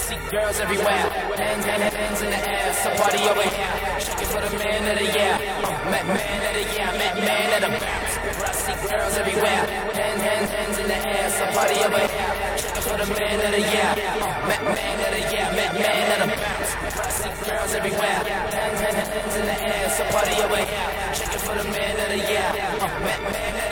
see girls everywhere. Hands in the air, somebody over here. Shaking for the man of the year. Man of the year, man of the bounce. I see girls everywhere. Hands in the air, somebody over here. Shaking for the man of the year. Man of the year, man of the bounce. I see girls everywhere. Hands in the air, somebody over here.